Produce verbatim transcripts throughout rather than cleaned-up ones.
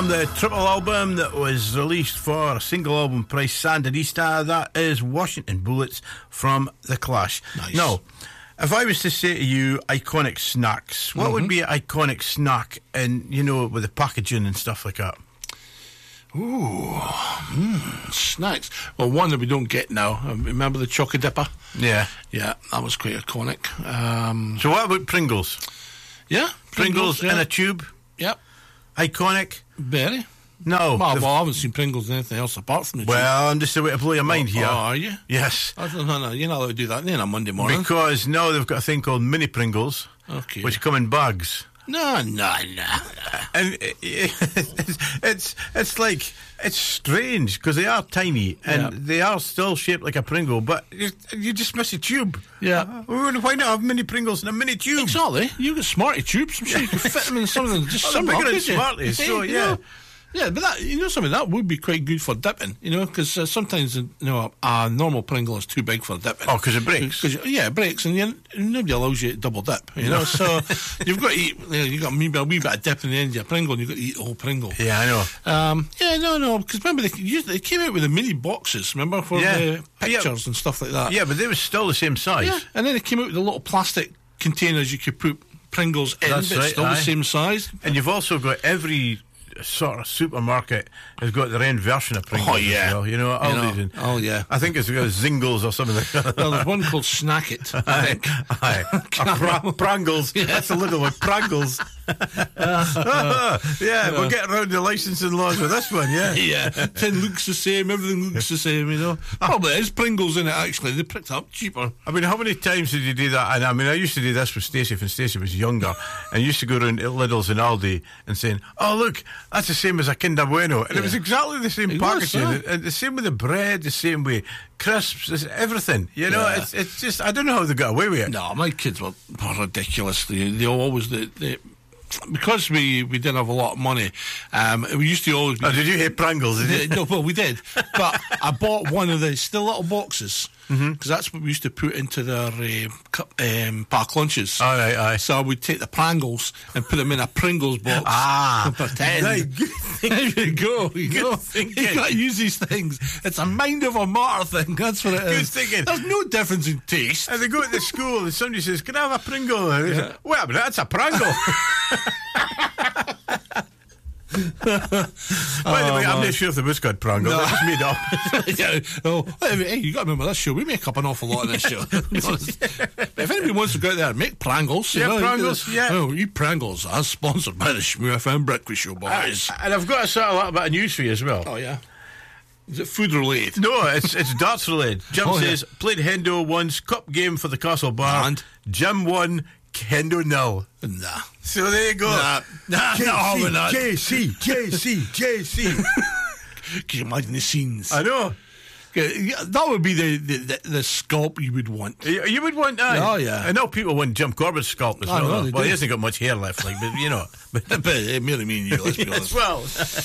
from the triple album that was released for a single album price, Sandinista. That is Washington Bullets from The Clash. Nice. Now, if I was to say to you iconic snacks, what mm-hmm. would be an iconic snack, and you know, with the packaging and stuff like that? Ooh, mm, snacks. Well, one that we don't get now. Um, remember the Choco Dipper? Yeah. Yeah, that was quite iconic. Um, so what about Pringles? Yeah. Pringles, Pringles yeah. in a tube? Yep. Iconic? Very. No. Well, well, I haven't seen Pringles in anything else apart from the Well, tube. I'm just a way to blow your mind oh, here. Oh, are you? Yes. Oh, no, no, you're not allowed to do that then on Monday morning. Because now they've got a thing called mini Pringles, okay. which come in bags. No, no, no. And it's, it's it's like, it's strange because they are tiny and yeah. they are still shaped like a Pringle, but you, you just miss a tube. Yeah. Uh, why not have mini Pringles in a mini tube? Exactly. You got Smartie tubes. I'm sure you could fit them in something just well, similar. Bigger than Smarties, so yeah. You know, yeah, but that, you know something, that would be quite good for dipping, you know, because uh, sometimes, you know, a normal Pringle is too big for dipping. Oh, because it breaks? Cause, yeah, it breaks, and you, nobody allows you to double dip, you know, so you've got to eat, you know, you've got maybe a wee bit of dip in the end of your Pringle, and you've got to eat the whole Pringle. Yeah, I know. Um, yeah, no, no, because remember, they, used, they came out with the mini boxes, remember, for yeah. the pictures yeah. and stuff like that. Yeah, but they were still the same size. Yeah, and then they came out with the little plastic containers you could put Pringles in, That's but right, still aye. the same size. And you've also got every sort of supermarket has got their own version of Pringles. Oh yeah, as well. You know, you know and, oh yeah. I think it's got Zingles or something like that. Well, there's one called Snack It. I think. Aye, aye. Pra- Prangles. Yeah. That's a little one. Prangles. uh, yeah, we'll get around the licensing laws with this one. Yeah, yeah. Tin looks the same. Everything looks the same. You know, probably is Pringles in it. Actually, they picked up cheaper. I mean, how many times did you do that? And I mean, I used to do this with Stacey when Stacey was younger, and used to go around at Lidl's and Aldi and saying, "Oh, look, that's the same as a Kinder Bueno," and yeah. it was exactly the same it packaging, was, huh? and the same with the bread, the same with crisps, everything. You know, yeah. it's it's just I don't know how they got away with it. No, my kids were, were ridiculous. They, they always they, they, because we, we didn't have a lot of money. Um, we used to always. Be, oh, did you hate Pringles? Did you? No, well, we did. But I bought one of the still little boxes because mm-hmm. that's what we used to put into their uh, um, pack lunches. All right, aye. So I would take the Pringles and put them in a Pringles box. Ah, and pretend. Right, there you go. You good know, thinking. you got to use these things. It's a mind over matter thing. That's what it good is. Thinking. There's no difference in taste. And they go to the school and somebody says, "Can I have a Pringle?" And they Yeah. say, "Wait a minute, that's a Pringle." By the Oh, way, I'm man. not sure if the was called Pringle. No. They just made up. yeah, oh, hey, you got to remember this show. We make up an awful lot on this show. If anybody wants to go out there and make Pringles, Yeah, you know, Pringles, yeah. Oh, eat Pringles. As sponsored by the Shmoo F M Breakfast Show, boys. Uh, and I've got a sort of little bit of news for you as well. Oh yeah. Is it food related? No, it's it's darts related. Jim Oh, says yeah. played Hendo once, cup game for the Castle Bar. And? Jim won, Hendo nil. Nah. So there you go. Nah, nah, J C, not having that. J C, J C, J C. Can you imagine the scenes? I know. Okay, that would be the, the, the, the scalp you would want. You, you would want that. Oh, yeah. I know people want Jim Corbett's scalp as I well. know, they well, do. he hasn't got much hair left, like, but you know. But, But it merely me and you, let's be honest. as well.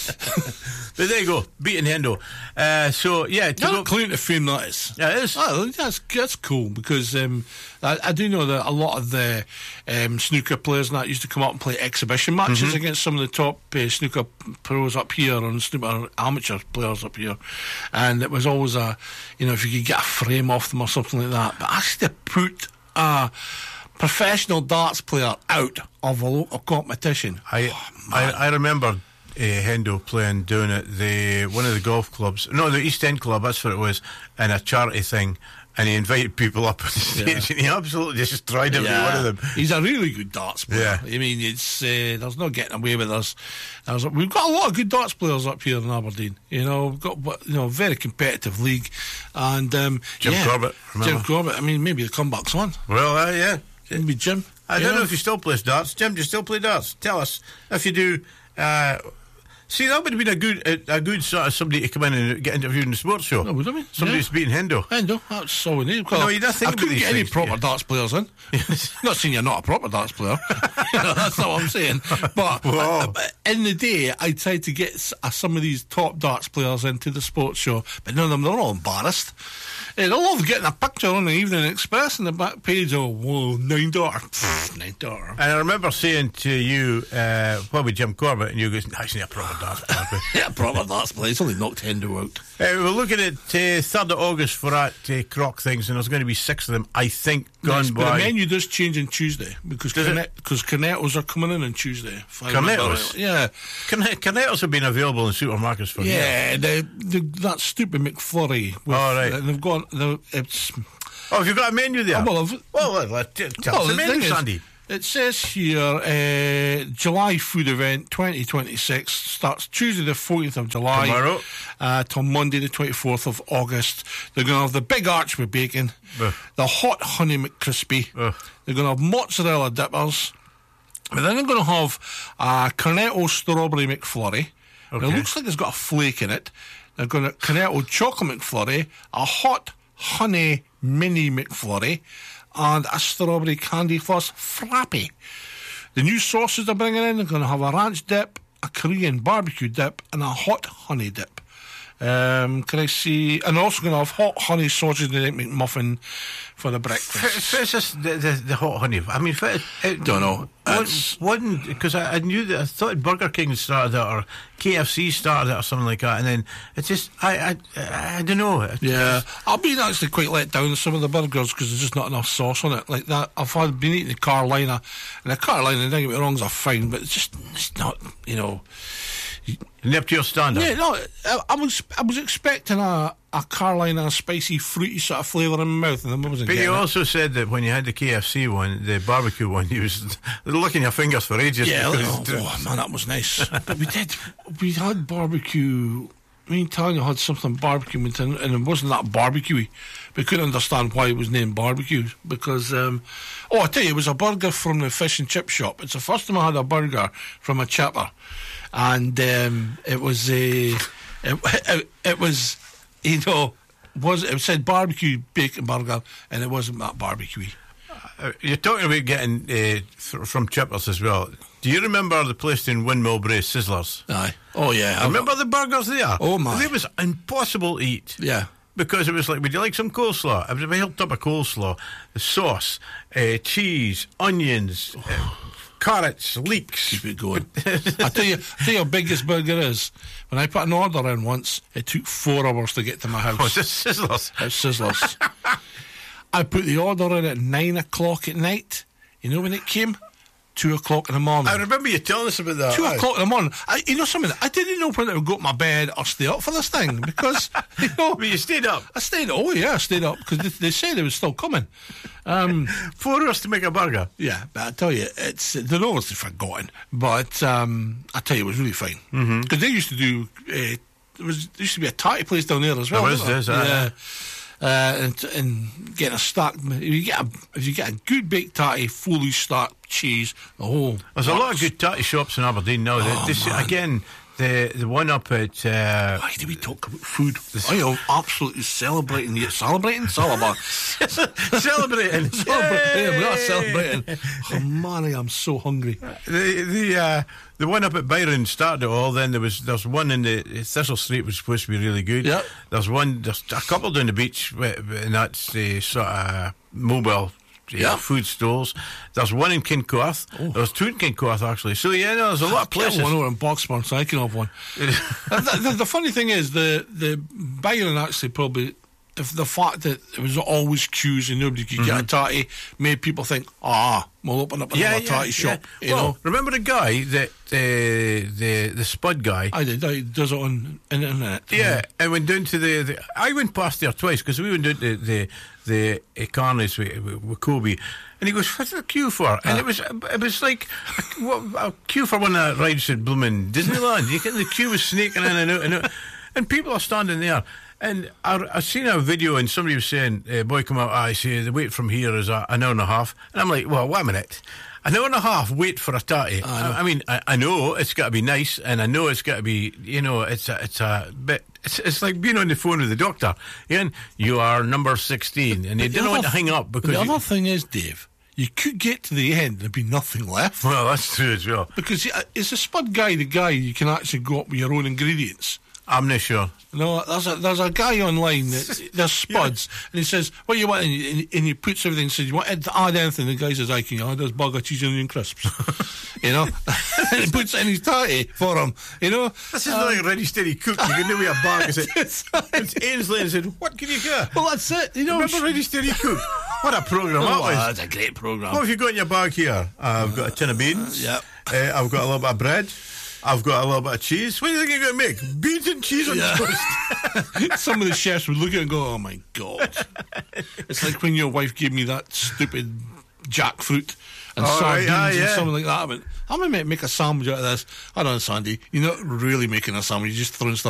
But there you go, beating Hendo. Uh, so, yeah. To You're go, not clean to frame that is. yeah, it is. Oh, that's that's cool because um, I, I do know that a lot of the um, snooker players and that used to come up and play exhibition matches Mm-hmm. against some of the top uh, snooker pros up here and snooker amateur players up here, and it was always a, you know, if you could get a frame off them or something like that. But actually to put a professional darts player out of a local competition, I, oh, I I remember uh, Hendo playing down at the one of the golf clubs, no, the East End club. That's what it was, in a charity thing, and he invited people up on the stage, Yeah. and he absolutely just destroyed every Yeah. one of them. He's a really good darts player. Yeah. I mean, it's uh, there's no getting away with us. There's, we've got a lot of good darts players up here in Aberdeen. You know, we've got you know a very competitive league, and um, Jim yeah, Corbett, remember? Jim Corbett. I mean, maybe the comeback's on. Well, uh, yeah. Maybe Jim. I you don't know if he still plays darts. Jim, do you still play darts? Tell us if you do. Uh, see, that would have been a good, a, a good sort of somebody to come in and get interviewed in the sports show. Oh, would have been? Somebody Yeah. who's beating Hendo. I know, that's so we need. No, you don't think I about couldn't these get any things, proper yeah. darts players in. Not saying you're not a proper darts player. You know, that's not what I'm saying. But Whoa. uh, but in the day, I tried to get s- uh, some of these top darts players into the sports show, but none of them, they're all embarrassed. I love getting a picture on the Evening Express on the back page. Oh, whoa, nine dollar, nine dollar. And I remember saying to you, uh, probably Jim Corbett, and you go, "That's not a proper dance party." Yeah, proper dance play. It's only knocked Hendo out. Uh, we're looking at uh, third of August for that uh, Croc things, and there's going to be six of them, I think, gone Nice, by. but the menu does change on Tuesday because Does Cornet- because Cornettos are coming in on Tuesday. if I remember Cornettos? right. Yeah, Cornet- Cornettos have been available in supermarkets for years. yeah. The, the, that stupid McFlurry. With, Oh, right. uh, they've got the it's. Oh, have you got a menu there? Oh, well, I've- well, well, well, t- tell Well, us the the menu, thing is, Sandy. it says here, uh, July food event twenty twenty-six starts Tuesday the fourteenth of July. Tomorrow. Uh, till Monday the twenty-fourth of August. They're going to have the big arch with bacon, Ugh. the hot honey McCrispy. Ugh. They're going to have mozzarella dippers. But then they're going to have a Cornetto strawberry McFlurry. Okay. It looks like it's got a flake in it. They're going to Cornetto chocolate McFlurry, a hot honey mini McFlurry, and a strawberry candy floss frappe. The new sauces they're bringing in, they're going to have a ranch dip, a Korean barbecue dip, and a hot honey dip. Um, can I see? And they're also going to have hot honey sausage and egg McMuffin for the breakfast. F- It's the, the, the hot honey. I mean, f- it, Don't know. Wasn't, wasn't because I, I knew that I thought Burger King started it or K F C started it or something like that, and then it's just I I I, I don't know. It- Yeah, I've been actually quite let down with some of the burgers because there's just not enough sauce on it. Like that, I've had, been eating the Carolina, and the Carolina, don't get me wrong, is a fine, but it's just it's not, you know. Nipped your standard. Yeah, no, I, I was I was expecting a, a Carolina spicy fruity sort of flavour in my mouth, and I wasn't But getting you it. also said that when you had the K F C one, the barbecue one, you was looking your fingers for ages. Yeah, because- oh, oh, man, that was nice. But we did, we had barbecue. Me and Tanya had something barbecue, and and it wasn't that barbecuey. We couldn't understand why it was named barbecue because, um, oh, I tell you, it was a burger from the fish and chip shop. It's the first time I had a burger from a chipper, and um, it was a, it, it, it was, you know, was it said barbecue bacon burger, and it wasn't that barbecuey. Uh, You're talking about getting uh, th- from Chippers as well. Do you remember the place in Windmill Brae, Sizzlers? Aye. Oh yeah. I Remember the burgers there? Oh, my. It was impossible to eat. Yeah. Because it was like, would you like some coleslaw? It was a real tub of coleslaw, the sauce, uh, cheese, onions, uh, carrots, leeks. Keep it going. I tell you, I tell you how big this burger is. When I put an order in once, it took four hours to get to my house. Oh, is this Sizzlers? At Sizzlers. I put the order in at nine o'clock at night. You know when it came? Two o'clock in the morning. I remember you telling us about that. Two aye. o'clock in the morning. I, you know something? I didn't know when I would go to my bed or stay up for this thing because, you know, But you stayed up. I stayed. Oh yeah, I stayed up because they, they said it was still coming. Um, Four hours to make a burger. yeah, but I tell you, it's they're obviously forgotten. But um, I tell you, it was really fine because mm-hmm. they used to do. Uh, there was there used to be a tatty place down there as well. There is, wasn't there's, yeah. aye. Uh, and, and getting a stacked, if you get a if you get a good baked tatty, fully stacked cheese, oh, There's a lot of good tatty shops in Aberdeen now. Oh, They- this, man. again, the the one up at uh, Why do we talk about food? I am absolutely celebrating. You're celebrating, celebrating, celebrating. celebrating. We're not Yay! celebrating. Oh man, I am so hungry. The the uh, the one up at Byron started it all. Then there was there's one in the Thistle Street was supposed to be really good. Yep. There's one. There's a couple down the beach, wi- and that's the sort of mobile. uh, Yeah. food stalls. There's one in Kincorth. Oh. There's two in Kincorth actually. So yeah, no, there's a lot of Get places. one over in Boxburn, so I can have one. Uh, the, the, the funny thing is, the the Byron actually probably the, the fact that it was always queues and nobody could get a tatty made people think, ah, we'll open up another tatty shop. You well, know, remember the guy that uh, the the Spud guy? I did. I does it on internet. Yeah, I went down to the, the I went past there twice because we went down to the the uh, Carney's with, with, with Kobe, and he goes, "What's the queue for?" And Ah. it was it was like a, what, a queue for one of the rides at blooming Disneyland. You can, the queue was snaking in and out and out, and people are standing there. And I, I seen a video and somebody was saying, uh, "Boy, come out!" I say the wait from here is a, an hour and a half, and I'm like, "Well, wait a minute." An hour and a half wait for a tatty. I, I mean, I, I know it's got to be nice, and I know it's got to be, you know, it's a, it's a bit. It's, it's like being on the phone with the doctor. And you are number sixteen, and you didn't want to hang up because. The you, other thing is, Dave, you could get to the end and there'd be nothing left. well, that's true as well. Because uh, is the Spud guy the guy you can actually go up with your own ingredients I'm not sure. No, there's a there's a guy online that there's Spuds, yeah. and he says, "What you want?" And he, and he puts everything. And says, "You want to add anything?" The guy says, "I can add this bag of cheese, onion crisps." You know, and he puts it in his tatty for him. You know, this is um, like a ready steady cook. You can do with a bag. Is it? It's Ainsley and said, "What can you get?" Well, that's it. You know, remember Ready Steady Cook? What a program oh, that was! That's a great program. What have you got in your bag here? Uh, I've got a tin of beans. Uh, yeah. Uh, I've got a little bit of bread. I've got a little bit of cheese. What do you think you're going to make? Beans and cheese on yeah. toast. Some of the chefs would look at it and go, "Oh my God!" It's like when your wife gave me that stupid jackfruit and oh, sardines right, yeah, and yeah. something like that. I went, "I'm going to make a sandwich out of this." I don't know, Sandy. You're not really making a sandwich. You're just throwing stuff